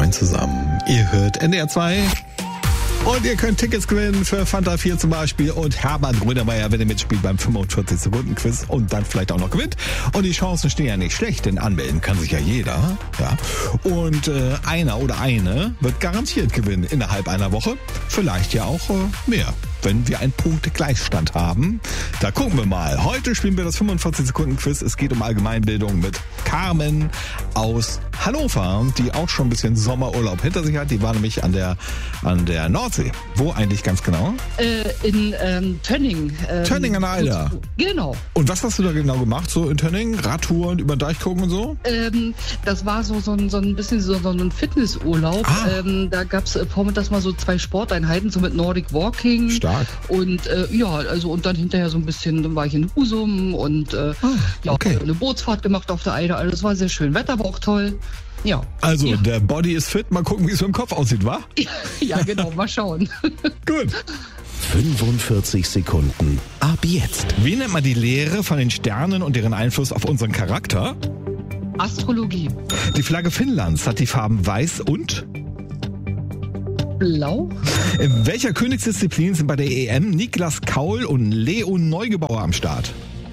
Moin zusammen. Ihr hört NDR 2 und ihr könnt Tickets gewinnen für Fanta 4 zum Beispiel und Herbert Grönemeyer, wenn ihr mitspielt beim 45-Sekunden-Quiz und dann vielleicht auch noch gewinnt. Und die Chancen stehen ja nicht schlecht, denn anmelden kann sich ja jeder. Ja. Und einer oder eine wird garantiert gewinnen innerhalb einer Woche. Vielleicht ja auch mehr, wenn wir einen Punktegleichstand haben. Da gucken wir mal. Heute spielen wir das 45-Sekunden-Quiz. Es geht um Allgemeinbildung mit Carmen aus Hannover, die auch schon ein bisschen Sommerurlaub hinter sich hat. Die war nämlich an der Nordsee. Wo eigentlich ganz genau? In Tönning. Tönning an der Eider. Genau. Und was hast du da genau gemacht, so in Tönning? Radtouren, über den Deich gucken und so? Das war so ein bisschen so ein Fitnessurlaub. Da gab's vormittags mal so 2 Sporteinheiten, so mit Nordic Walking. Stark. Und und dann hinterher so ein bisschen, dann war ich in Husum und okay. Eine Bootsfahrt gemacht auf der Eider. Also das war sehr schön. Wetter war auch toll. Ja. Also, der Body ist fit. Mal gucken, wie es im Kopf aussieht, wa? Ja, genau. Mal schauen. Gut. 45 Sekunden. Ab jetzt. Wie nennt man die Lehre von den Sternen und deren Einfluss auf unseren Charakter? Astrologie. Die Flagge Finnlands hat die Farben weiß und? Blau. In welcher Königsdisziplin sind bei der EM Niklas Kaul und Leo Neugebauer am Start?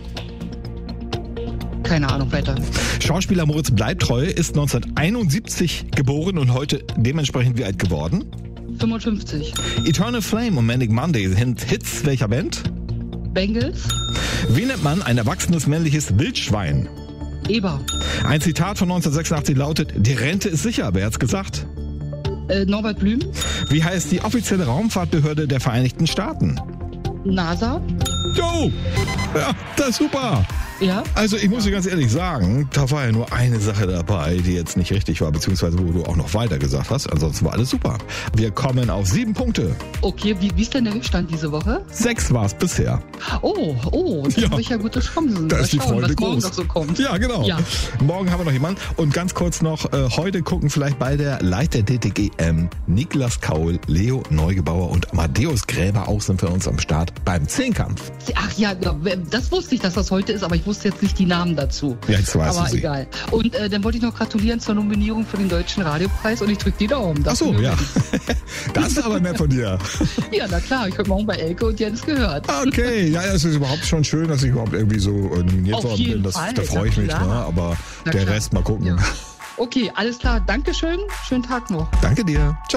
Keine Ahnung, weiter. Schauspieler Moritz Bleibtreu ist 1971 geboren und heute dementsprechend wie alt geworden? 55. Eternal Flame und Manic Monday sind Hits welcher Band? Bengals. Wie nennt man ein erwachsenes männliches Wildschwein? Eber. Ein Zitat von 1986 lautet, die Rente ist sicher. Wer hat's gesagt? Norbert Blüm. Wie heißt die offizielle Raumfahrtbehörde der Vereinigten Staaten? NASA. Jo! Ja, das ist super! Ja. Also ich muss dir ganz ehrlich sagen, da war ja nur eine Sache dabei, die jetzt nicht richtig war, beziehungsweise wo du auch noch weiter gesagt hast. Ansonsten war alles super. Wir kommen auf 7 Punkte. Okay, wie ist denn der Rückstand diese Woche? 6 war es bisher. Oh, das sind sicher gute Chancen. Da ist die Freude was groß. morgen noch so kommt. Ja, genau. Ja. Morgen haben wir noch jemanden. Und ganz kurz noch, heute gucken vielleicht bei der Leiter DTGM Niklas Kaul, Leo Neugebauer und Amadeus Gräber auch sind für uns am Start beim Zehnkampf. Ach ja, das wusste ich, dass das heute ist, aber ich wusste jetzt nicht die Namen dazu. Ja, jetzt weißt aber du sie. Egal. Und dann wollte ich noch gratulieren zur Nominierung für den Deutschen Radiopreis und ich drücke die Daumen. Ach so, ja. Das ist aber nett von dir. Ja, na klar, ich habe morgen bei Elke und Jens gehört. Okay, ja, es ist überhaupt schon schön, dass ich überhaupt irgendwie so nominiert worden bin. Da freue ich mich, ne? Aber der Rest mal gucken. Ja. Okay, alles klar. Dankeschön. Schönen Tag noch. Danke dir. Ciao.